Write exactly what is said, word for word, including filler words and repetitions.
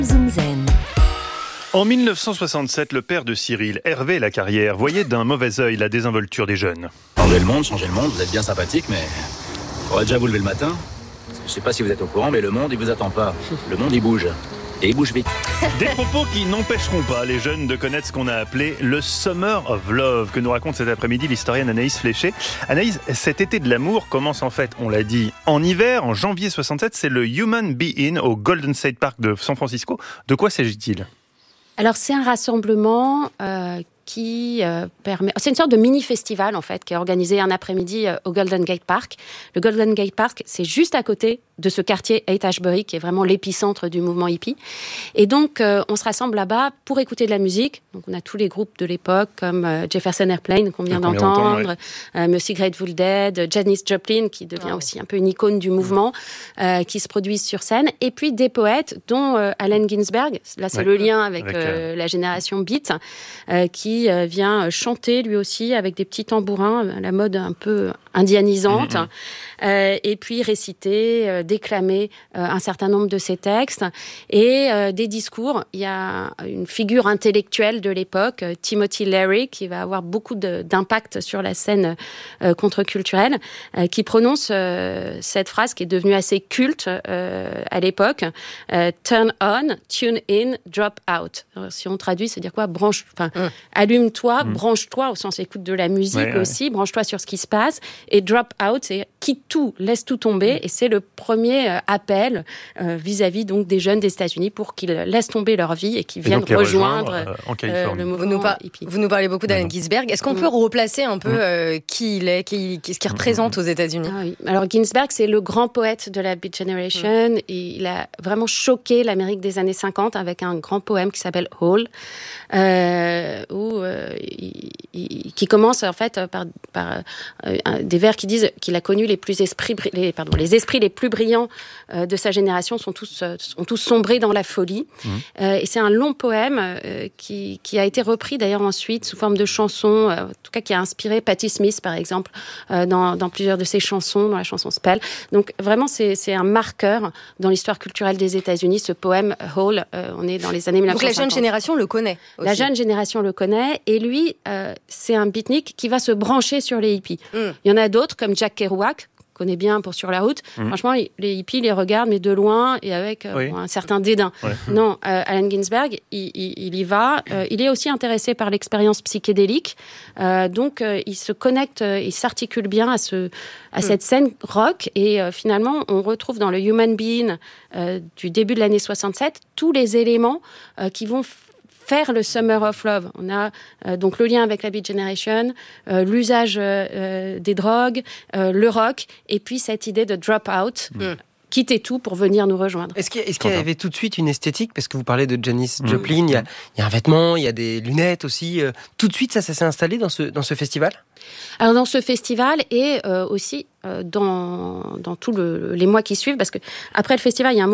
Zoom Zen. En dix-neuf cent soixante-sept, le père de Cyril, Hervé Lacarrière, voyait d'un mauvais œil la désinvolture des jeunes. Changez le monde, changez le monde, vous êtes bien sympathique, mais faudrait déjà vous lever le matin. Je sais pas si vous êtes au courant, mais le monde, il vous attend pas. Le monde, il bouge. Et il bouge vite. Des propos qui n'empêcheront pas les jeunes de connaître ce qu'on a appelé le Summer of Love, que nous raconte cet après-midi l'historienne Anaïs Fléché. Anaïs, cet été de l'amour commence en fait, on l'a dit, en hiver, en janvier soixante-sept, c'est le Human Be In au Golden State Park de San Francisco. De quoi s'agit-il ? Alors, c'est un rassemblement euh, qui euh, permet... C'est une sorte de mini-festival, en fait, qui est organisé un après-midi euh, au Golden Gate Park. Le Golden Gate Park, c'est juste à côté de ce quartier Haight-Ashbury, qui est vraiment l'épicentre du mouvement hippie. Et donc, euh, on se rassemble là-bas pour écouter de la musique. Donc, on a tous les groupes de l'époque, comme euh, Jefferson Airplane, qu'on vient qu'on vient d'entendre, d'entendre, ouais. euh, Monsieur Grateful Dead, Janis Joplin, qui devient oh. aussi un peu une icône du mouvement, mmh. euh, qui se produisent sur scène. Et puis, des poètes, dont euh, Allen Ginsberg. Là, c'est ouais. le lien avec, avec euh, la génération Beat, euh, qui euh, vient chanter, lui aussi, avec des petits tambourins, à la mode un peu indianisante. Mmh. Euh, et puis, réciter, euh, déclamer euh, un certain nombre de ses textes et euh, des discours. Il y a une figure intellectuelle de l'époque, euh, Timothy Leary, qui va avoir beaucoup de, d'impact sur la scène euh, contre-culturelle, euh, qui prononce euh, cette phrase qui est devenue assez culte euh, à l'époque, euh, « Turn on, tune in, drop out ». Alors, si on traduit, c'est dire quoi ? Branche, enfin, mmh. allume-toi, mmh. branche-toi, au sens écoute de la musique ouais, aussi, ouais. branche-toi sur ce qui se passe, et drop out, c'est quitte tout, laisse tout tomber, mmh. et c'est le premier euh, appel euh, vis-à-vis donc des jeunes des États-Unis pour qu'ils laissent tomber leur vie et qu'ils viennent rejoindre, rejoindre euh, en Californie. Euh, le mouvement vous nous, par- hippie. Vous nous parlez beaucoup d'Allen Ginsberg. Est-ce qu'on mmh. peut replacer un peu euh, qui il est, qui, qui, ce qu'il représente aux États-Unis ? Ah oui. Alors Ginsberg, c'est le grand poète de la Beat Generation. Mmh. Et il a vraiment choqué l'Amérique des années cinquante avec un grand poème qui s'appelle Hole, euh, où euh, il, il, qui commence en fait par, par euh, des vers qui disent qu'il a connu les plus esprits, les, pardon, les esprits les plus brillants euh, de sa génération sont tous, euh, sont tous sombrés dans la folie. Mmh. Euh, et c'est un long poème euh, qui, qui a été repris d'ailleurs ensuite sous forme de chanson, euh, en tout cas qui a inspiré Patti Smith par exemple euh, dans, dans plusieurs de ses chansons, dans la chanson Spell. Donc vraiment c'est, c'est un marqueur dans l'histoire culturelle des États-Unis, ce poème Hole. Euh, on est dans les années mille neuf cent cinquante. Donc la jeune génération le connaît aussi. La jeune génération le connaît et lui, euh, c'est un beatnik qui va se brancher sur les hippies. Mmh. Il y en a d'autres comme Jack Kerouac, connaît bien pour Sur la route. Mmh. Franchement, les hippies les regardent, mais de loin et avec euh, oui. bon, un certain dédain. Ouais. Non, euh, Allen Ginsberg, il, il, il y va. Euh, il est aussi intéressé par l'expérience psychédélique. Euh, donc, euh, il se connecte, euh, il s'articule bien à, ce, à mmh. cette scène rock. Et euh, finalement, on retrouve dans le Human Be In euh, du début de l'année soixante-sept tous les éléments euh, qui vont faire le Summer of Love. On a euh, donc le lien avec la Beat Generation, euh, l'usage euh, des drogues, euh, le rock, et puis cette idée de drop out. Mmh. Quitter tout pour venir nous rejoindre. Est-ce qu'il, est-ce qu'il y avait tout de suite une esthétique ? Parce que vous parlez de Janis mmh. Joplin, il y a, il y a un vêtement, il y a des lunettes aussi. Euh, tout de suite, ça, ça s'est installé dans ce, dans ce festival ? Alors dans ce festival et euh, aussi euh, dans, dans tous le, les mois qui suivent, parce que après le festival, il y a un